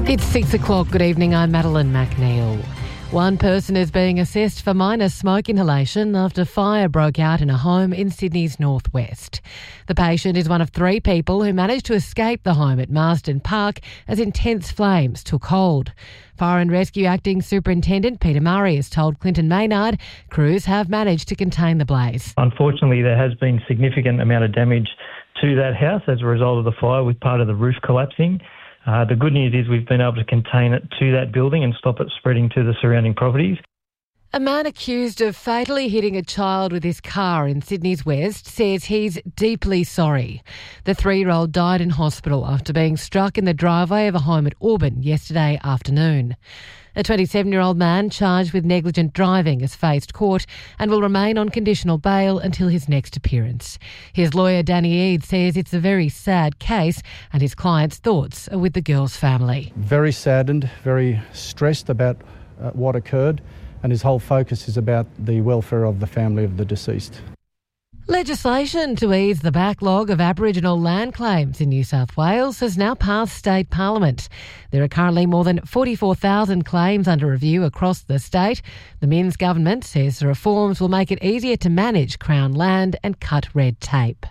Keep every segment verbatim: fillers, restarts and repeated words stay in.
It's six o'clock. Good evening. I'm Madeline McNeil. One person is being assessed for minor smoke inhalation after fire broke out in a home in Sydney's northwest. The patient is one of three people who managed to escape the home at Marsden Park as intense flames took hold. Fire and Rescue Acting Superintendent Peter Murray has told Clinton Maynard crews have managed to contain the blaze. Unfortunately, there has been significant amount of damage to that house as a result of the fire, with part of the roof collapsing. Uh, the good news is we've been able to contain it to that building and stop it spreading to the surrounding properties. A man accused of fatally hitting a child with his car in Sydney's West says he's deeply sorry. The three-year-old died in hospital after being struck in the driveway of a home at Auburn yesterday afternoon. A twenty-seven-year-old man charged with negligent driving has faced court and will remain on conditional bail until his next appearance. His lawyer, Danny Eade, says it's a very sad case and his client's thoughts are with the girl's family. Very saddened, very stressed about uh, what occurred, and his whole focus is about the welfare of the family of the deceased. Legislation to ease the backlog of Aboriginal land claims in New South Wales has now passed state parliament. There are currently more than forty-four thousand claims under review across the state. The Minns government says the reforms will make it easier to manage Crown land and cut red tape.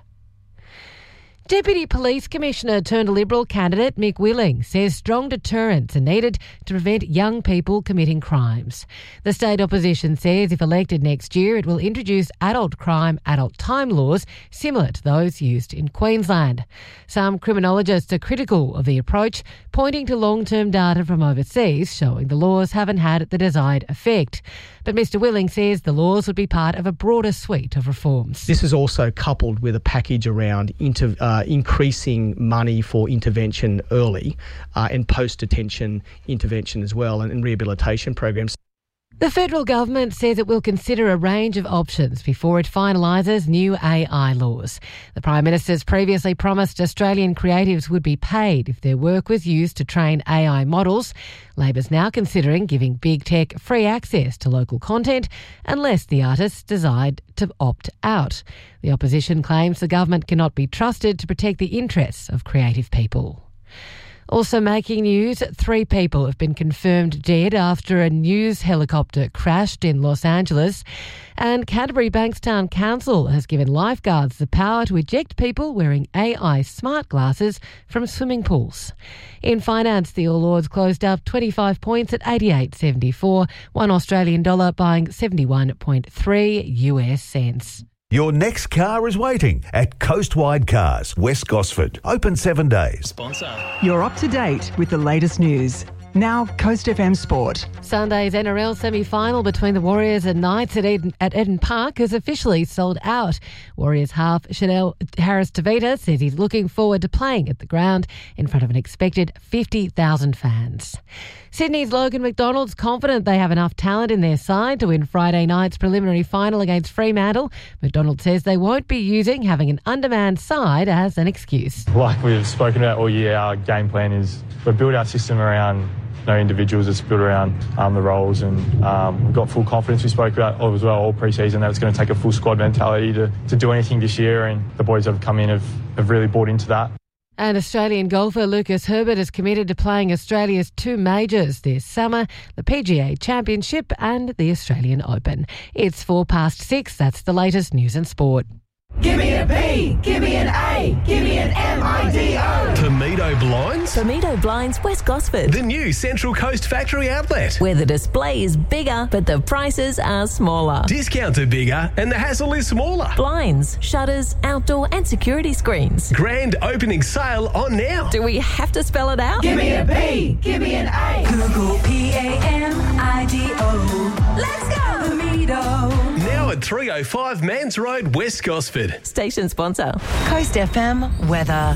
Deputy Police Commissioner turned Liberal candidate Mick Willing says strong deterrents are needed to prevent young people committing crimes. The state opposition says if elected next year, it will introduce adult crime, adult time laws similar to those used in Queensland. Some criminologists are critical of the approach, pointing to long-term data from overseas showing the laws haven't had the desired effect. But Mr Willing says the laws would be part of a broader suite of reforms. This is also coupled with a package around inter, uh, increasing money for intervention early uh, and post-detention intervention as well, and, and rehabilitation programs. The federal government says it will consider a range of options before it finalises new A I laws. The Prime Minister's previously promised Australian creatives would be paid if their work was used to train A I models. Labor's now considering giving big tech free access to local content unless the artists decide to opt out. The opposition claims the government cannot be trusted to protect the interests of creative people. Also making news, three people have been confirmed dead after a news helicopter crashed in Los Angeles, and Canterbury Bankstown Council has given lifeguards the power to eject people wearing A I smart glasses from swimming pools. In finance, the All Ords closed up twenty-five points at eighty-eight seventy-four, one Australian dollar buying seventy-one point three U S cents. Your next car is waiting at Coastwide Cars, West Gosford. Open seven days. Sponsor. You're up to date with the latest news. Now, Coast F M Sport. Sunday's N R L semi-final between the Warriors and Knights at Eden, at Eden Park has officially sold out. Warriors half Chanel Harris-Tavita says he's looking forward to playing at the ground in front of an expected fifty thousand fans. Sydney's Logan McDonald's confident they have enough talent in their side to win Friday night's preliminary final against Fremantle. McDonald says they won't be using having an undermanned side as an excuse. Like we've spoken about all year, our game plan is we've built our system around no individuals, it's built around um, the roles, and um, we've got full confidence. We spoke about as well all pre-season that it's going to take a full squad mentality to, to do anything this year, and the boys that have come in have, have really bought into that. And Australian golfer Lucas Herbert is committed to playing Australia's two majors this summer, the P G A Championship and the Australian Open. It's four past six. That's the latest news and sport. Give me a B, give me an A, give me an M I D O. Tomedo Blinds? Tomedo Blinds, West Gosford. The new Central Coast factory outlet. Where the display is bigger, but the prices are smaller. Discounts are bigger and the hassle is smaller. Blinds, shutters, outdoor and security screens. Grand opening sale on now. Do we have to spell it out? Give me a B, give me an A. Google P A M I D O. Let's go, Tomedo. Now at three oh five Mans Road, West Gosford. Station sponsor. Coast F M weather.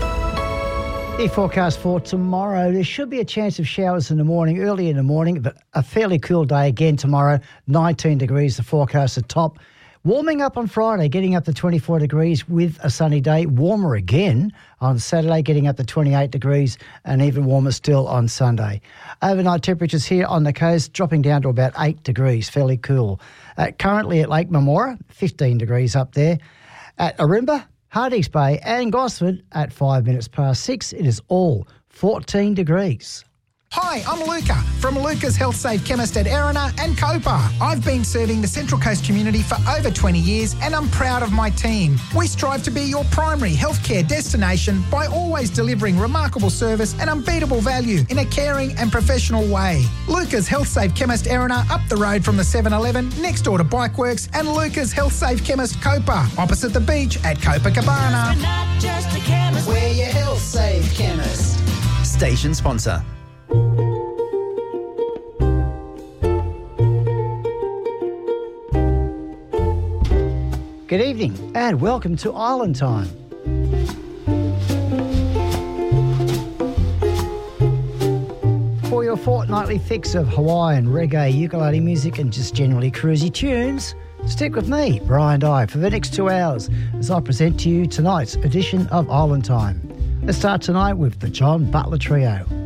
The forecast for tomorrow, there should be a chance of showers in the morning, early in the morning, but a fairly cool day again tomorrow, nineteen degrees, the forecast at top. Warming up on Friday, getting up to twenty-four degrees with a sunny day. Warmer again on Saturday, getting up to twenty-eight degrees, and even warmer still on Sunday. Overnight temperatures here on the coast dropping down to about eight degrees, fairly cool. Uh, currently at Lake Mamora, fifteen degrees up there. At Arimba, Hardies Bay and Gosford at five minutes past six, it is all fourteen degrees. Hi, I'm Luca from Luca's Health Safe Chemist at Erina and Copa. I've been serving the Central Coast community for over twenty years and I'm proud of my team. We strive to be your primary healthcare destination by always delivering remarkable service and unbeatable value in a caring and professional way. Luca's Health Safe Chemist Erina up the road from the seven eleven next door to Bikeworks, and Luca's Health Safe Chemist Copa opposite the beach at Copacabana. We're not just a chemist. We're your Health Safe Chemist. Station sponsor. Good evening and welcome to Island Time. For your fortnightly fix of Hawaiian, reggae, ukulele music and just generally cruisy tunes, stick with me, Brian Dye, for the next two hours as I present to you tonight's edition of Island Time. Let's start tonight with the John Butler Trio.